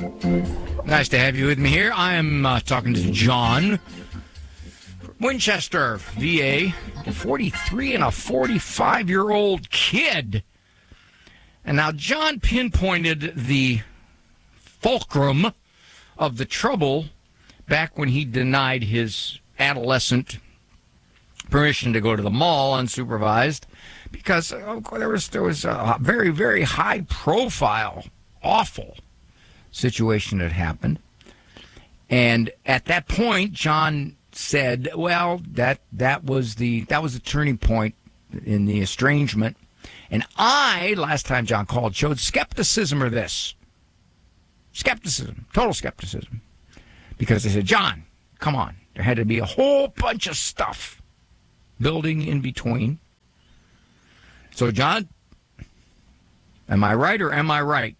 Nice to have you with me here. I am talking to John Winchester, VA, 43 and a 45-year-old kid. And now John pinpointed the fulcrum of the trouble back when he denied his adolescent permission to go to the mall unsupervised because there was a very, very high-profile, awful situation that happened. And at that point, John said, well, that was the turning point in the estrangement. And I, last time John called, showed skepticism of this. Skepticism, total skepticism. Because I said, John, come on. There had to be a whole bunch of stuff building in between. So, John, am I right or am I right?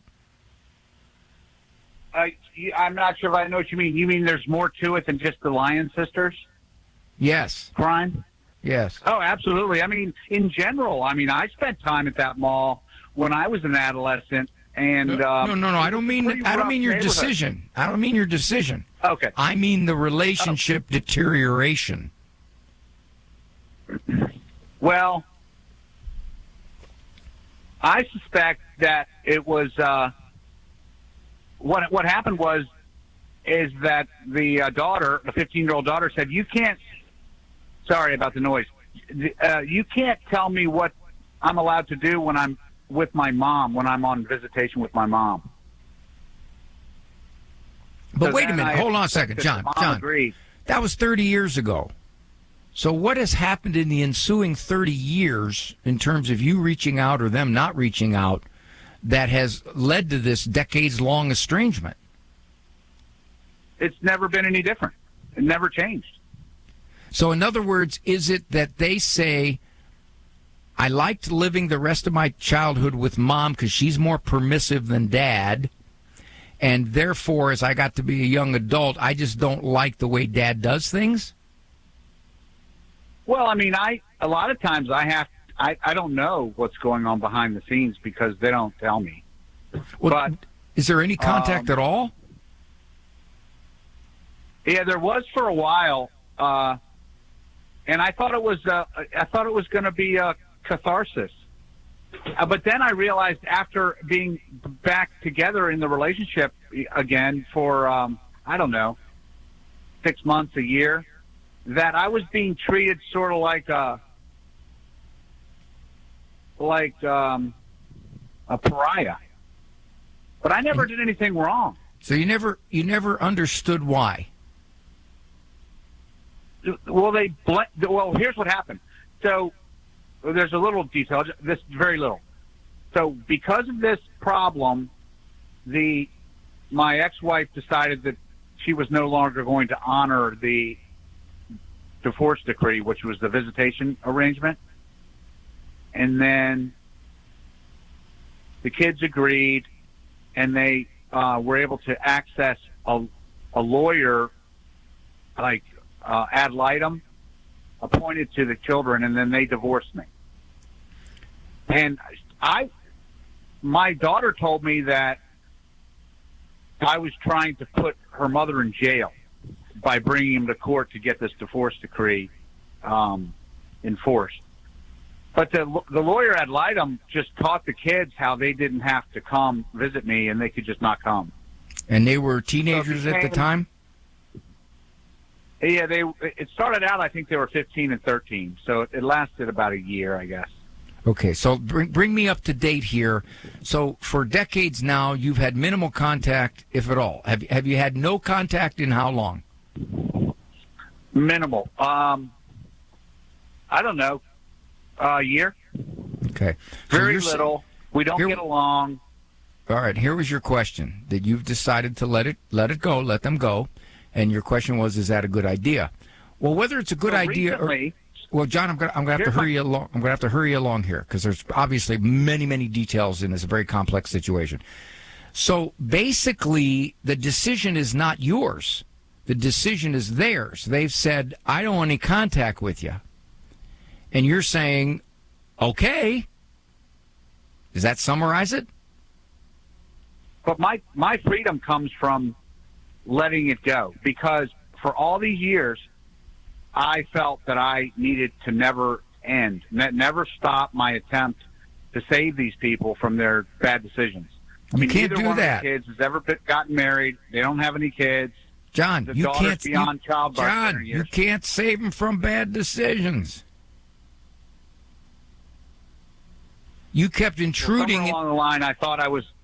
I'm not sure if I know what you mean. You mean there's more to it than just the Lyon sisters? Yes. Crime? Yes. Oh, absolutely. I mean, in general, I spent time at that mall when I was an adolescent. And no. I don't mean your decision. I don't mean your decision. Okay. I mean the relationship deterioration. Well, I suspect that it was what happened is that the daughter, the 15-year-old daughter, said, "You can't." Sorry about the noise. You can't tell me what I'm allowed to do when I'm with my mom, when I'm on visitation with my mom. But so wait a minute. Hold on a second, John. Agreed. That was 30 years ago. So what has happened in the ensuing 30 years in terms of you reaching out or them not reaching out that has led to this decades-long estrangement? It's never been any different. It never changed. So in other words, is it that they say, I liked living the rest of my childhood with mom because she's more permissive than dad, and therefore, as I got to be a young adult, I just don't like the way dad does things? Well, a lot of times I don't know what's going on behind the scenes because they don't tell me. Well, but is there any contact at all? Yeah, there was for a while, and I thought it was going to be a catharsis. But then I realized after being back together in the relationship again for, 6 months, a year, that I was being treated sort of like a pariah. But I never did anything wrong. So you never understood why? Well, here's what happened. So there's a little detail, this very little. So because of this problem, my ex-wife decided that she was no longer going to honor the divorce decree, which was the visitation arrangement. And then the kids agreed, and they were able to access a lawyer like ad litem appointed to the children, and then they divorced me. And my daughter told me that I was trying to put her mother in jail by bringing him to court to get this divorce decree enforced. But the lawyer ad litem just taught the kids how they didn't have to come visit me and they could just not come. And they were teenagers at the time? Yeah, it started out, I think they were 15 and 13, so it lasted about a year, I guess. Okay, so bring me up to date here. So for decades now, you've had minimal contact, if at all. Have you had no contact in how long? Minimal. I don't know. A year. Okay. Very little. We don't get along. All right. Here was your question that you've decided to let it go, let them go, and your question was, is that a good idea? Well, whether it's a good idea recently, well, John, I'm going to have to hurry you along. I'm going to have to hurry you along here because there's obviously many, many details in this very complex situation. So basically, the decision is not yours. The decision is theirs. They've said, I don't want any contact with you. And you're saying, okay. Does that summarize it? But my freedom comes from letting it go, because for all these years, I felt that I needed to never end, never stop my attempt to save these people from their bad decisions. I mean, you can't neither do one that. of the kids has ever gotten married. They don't have any kids. John, The you daughter's can't. beyond childbirth. John, you can't save them from bad decisions. You kept intruding. Somewhere along the line, I thought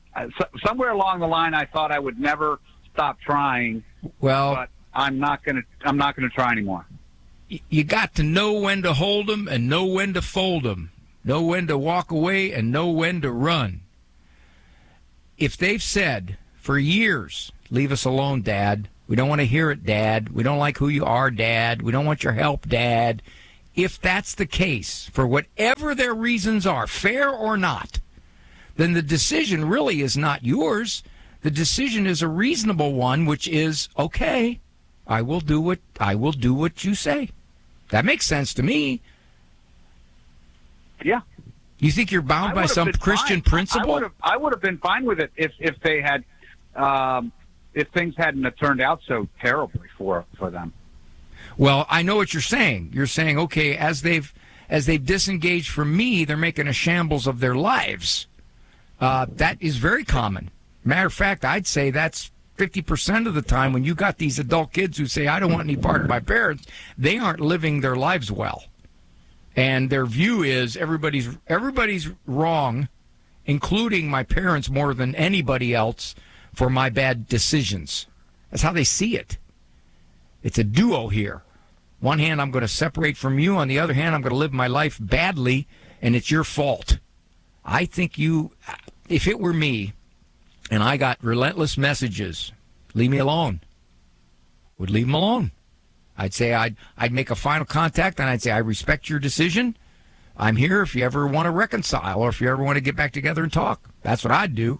I would never stop trying. Well, but I'm not gonna try anymore. You got to know when to hold them and know when to fold them. Know when to walk away and know when to run. If they've said for years, "Leave us alone, Dad. We don't want to hear it, Dad. We don't like who you are, Dad. We don't want your help, Dad." If that's the case, for whatever their reasons are, fair or not, then the decision really is not yours. The decision is a reasonable one, which is, okay, I will do what you say. That makes sense to me. Yeah. You think you're bound by some Christian principle? I would have been fine with it if they had, if things hadn't turned out so terribly for them. Well, I know what you're saying. You're saying, okay, as they've disengaged from me, they're making a shambles of their lives. That is very common. Matter of fact, I'd say that's 50% of the time when you got these adult kids who say, "I don't want any part of my parents," they aren't living their lives well. And their view is everybody's wrong, including my parents more than anybody else, for my bad decisions. That's how they see it. It's a duo here. One hand, I'm going to separate from you. On the other hand, I'm going to live my life badly, and it's your fault. I think if it were me and I got relentless messages, "Leave me alone," would leave them alone. I'd say I'd make a final contact, and I'd say, "I respect your decision. I'm here if you ever want to reconcile or if you ever want to get back together and talk." That's what I'd do.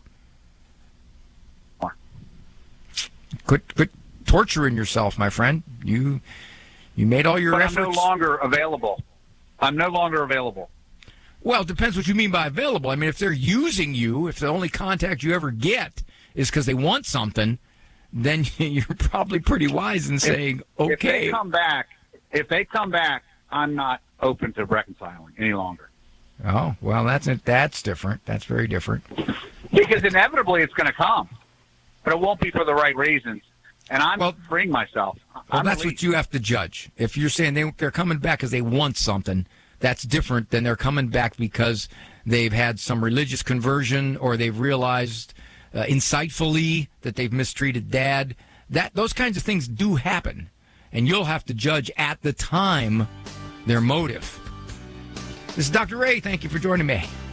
Quit torturing yourself, my friend. You made all your efforts. I'm no longer available. Well, it depends what you mean by available. I mean, if they're using you, if the only contact you ever get is because they want something, then you're probably pretty wise in saying, okay. If they come back, I'm not open to reconciling any longer. Oh, well, that's different. That's very different. Because inevitably it's going to come, but it won't be for the right reasons. And I'm freeing myself. Well, that's what you have to judge. If you're saying they're coming back because they want something, that's different than they're coming back because they've had some religious conversion or they've realized insightfully that they've mistreated Dad. Those kinds of things do happen, and you'll have to judge at the time their motive. This is Dr. Ray. Thank you for joining me.